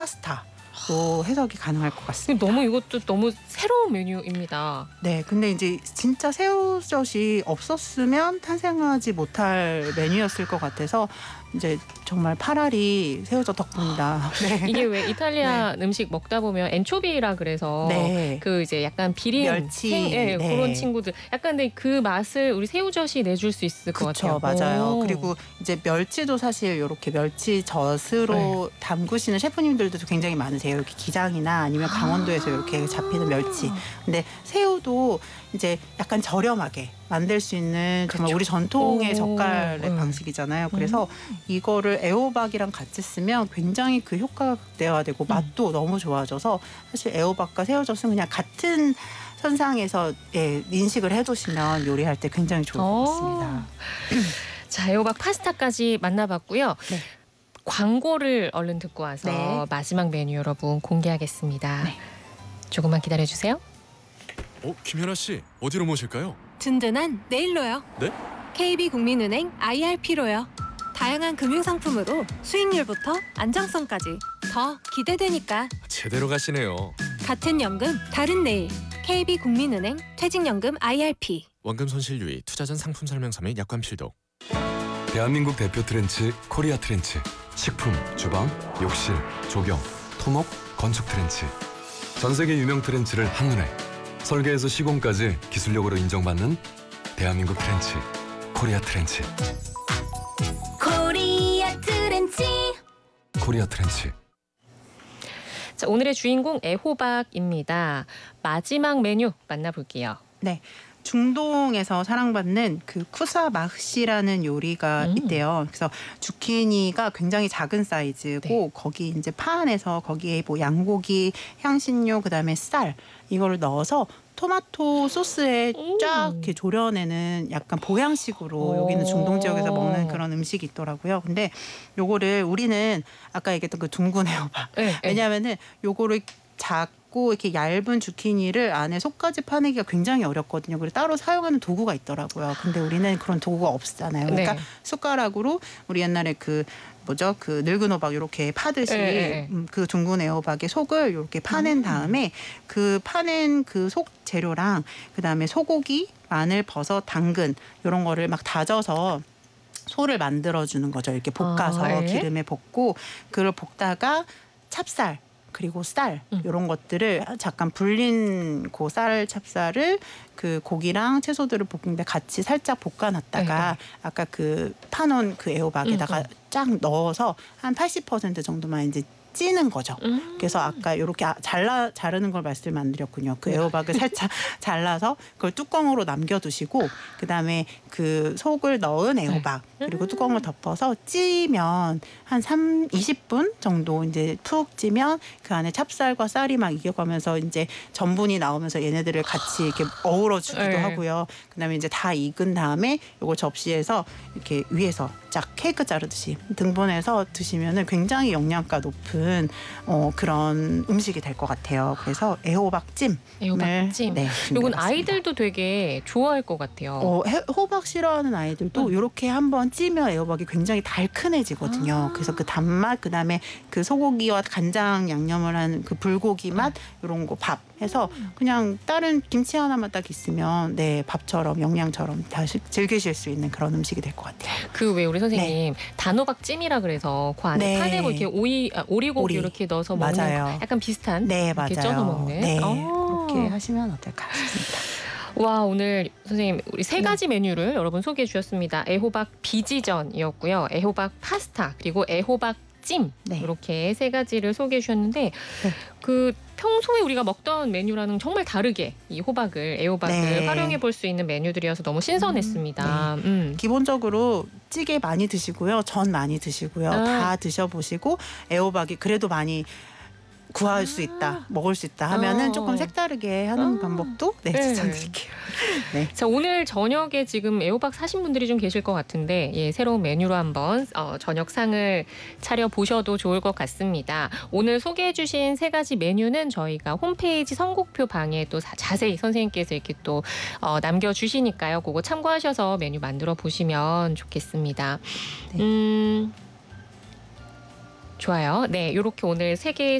파스타로 해석이 가능할 것 같습니다. 너무 이것도 너무 새로운 메뉴입니다. 네, 근데 이제 진짜 새우젓이 없었으면 탄생하지 못할 메뉴였을 것 같아서 이제 정말 파라리 새우젓 덕분이다. 네. 이게 왜 이탈리아 음식 먹다 보면 엔초비라 그래서 그 이제 약간 비린 멸치 그런 친구들 약간 근데 그 맛을 우리 새우젓이 내줄 수 있을 것 같아요. 맞아요. 그리고 이제 멸치도 사실 이렇게 멸치젓으로 담그시는 셰프님들도 굉장히 많으세요. 이렇게 기장이나 아니면 강원도에서 이렇게 잡히는 멸치. 근데 새우도 이제 약간 저렴하게 만들 수 있는 정말 우리 전통의 젓갈의 방식이잖아요. 그래서 이거를 애호박이랑 같이 쓰면 굉장히 그 효과가 극대화되고 맛도 너무 좋아져서 사실 애호박과 새우젓은 그냥 같은 선상에서 인식을 해두시면 요리할 때 굉장히 좋을 것 같습니다. 자, 애호박 파스타까지 만나봤고요. 네. 광고를 얼른 듣고 와서 마지막 메뉴 여러분 공개하겠습니다. 네. 조금만 기다려주세요. 김현아 씨, 어디로 모실까요? 든든한 내일로요. 네? KB국민은행 IRP로요. 다양한 금융상품으로 수익률부터 안정성까지 더 기대되니까. 제대로 가시네요. 같은 연금, 다른 내일. KB국민은행 퇴직연금 IRP. 원금 손실 유의, 투자 전 상품 설명서 및 약관 필독. 대한민국 대표 트렌치 코리아 트렌치. 식품, 주방, 욕실, 조경, 토목, 건축 트렌치. 전 세계 유명 트렌치를 한눈에. 설계에서 시공까지 기술력으로 인정받는 대한민국 트렌치, 코리아 트렌치. 코리아 트렌치. 코리아 트렌치. 자, 오늘의 주인공 애호박입니다. 마지막 메뉴 만나볼게요. 네. 중동에서 사랑받는 그 쿠사마흐시라는 요리가 있대요. 그래서 주키니가 굉장히 작은 사이즈고 거기 이제 파 안에서 거기에 뭐 양고기, 향신료, 그다음에 쌀 이거를 넣어서 토마토 소스에 쫙 이렇게 졸여내는 약간 보양식으로 여기는 중동 지역에서 먹는 그런 음식이 있더라고요. 근데 요거를 우리는 아까 얘기했던 그 둥근 애호박. 왜냐하면은 요거를 작고 이렇게 얇은 주키니를 안에 속까지 파내기가 굉장히 어렵거든요. 그래서 따로 사용하는 도구가 있더라고요. 근데 우리는 그런 도구가 없잖아요. 그러니까 숟가락으로 우리 옛날에 그 늙은 호박 이렇게 파듯이 그 둥근 애호박의 속을 이렇게 파낸 다음에 그 파낸 그 속 재료랑 그다음에 소고기, 마늘, 버섯, 당근 이런 거를 막 다져서 소를 만들어주는 거죠. 이렇게 볶아서 기름에 볶고 그걸 볶다가 찹쌀 그리고 쌀 이런 것들을 잠깐 불린 그 쌀 찹쌀을 그 고기랑 채소들을 볶는데 같이 살짝 볶아놨다가 아까 그 파놓은 그 애호박에다가 쫙 넣어서 한 80% 정도만 이제 찌는 거죠. 그래서 아까 이렇게 자르는 걸 말씀을 안 드렸군요. 그 애호박을 살짝 잘라서 그걸 뚜껑으로 남겨두시고 그다음에 그 속을 넣은 애호박 그리고 뚜껑을 덮어서 찌면 한 20분 정도 이제 푹 찌면 그 안에 찹쌀과 쌀이 막 익어가면서 이제 전분이 나오면서 얘네들을 같이 이렇게 어우러주기도 하고요. 그다음에 이제 다 익은 다음에 이걸 접시에서 이렇게 위에서 쫙 케이크 자르듯이 등분해서 드시면은 굉장히 영양가 높은 그런 음식이 될 것 같아요. 그래서 애호박찜. 애호박찜. 이건 아이들도 되게 좋아할 것 같아요. 호박 싫어하는 아이들도 이렇게 한번 찌면 애호박이 굉장히 달큰해지거든요. 그래서 그 단맛, 그다음에 그 소고기와 간장 양념을 한 그 불고기 맛 이런 거 밥 해서 그냥 다른 김치 하나만 딱 있으면 밥처럼 영양처럼 다 즐기실 수 있는 그런 음식이 될 것 같아요. 그 왜 우리 선생님 단호박찜이라 그래서 그 안에 파내고 이렇게 오리고기 이렇게 넣어서 먹는 약간 비슷한 이렇게 쪄서 먹는 그렇게 하시면 어떨까 싶습니다. 와, 오늘 선생님 우리 세 가지 메뉴를 여러분 소개해 주셨습니다. 애호박 비지전이었고요. 애호박 파스타 그리고 애호박 찜 이렇게 세 가지를 소개해 주셨는데 그 평소에 우리가 먹던 메뉴랑은 정말 다르게 이 애호박을 활용해 볼 수 있는 메뉴들이어서 너무 신선했습니다. 기본적으로 찌개 많이 드시고요. 전 많이 드시고요. 다 드셔보시고 애호박이 그래도 많이 구할 수 있다, 먹을 수 있다 하면은 조금 색다르게 하는 방법도 추천드릴게요. 자, 오늘 저녁에 지금 애호박 사신 분들이 좀 계실 것 같은데 새로운 메뉴로 한번 저녁상을 차려 보셔도 좋을 것 같습니다. 오늘 소개해 주신 세 가지 메뉴는 저희가 홈페이지 선곡표 방에 또 자세히 선생님께서 이렇게 또 남겨주시니까요. 그거 참고하셔서 메뉴 만들어 보시면 좋겠습니다. 좋아요. 네, 이렇게 오늘 세계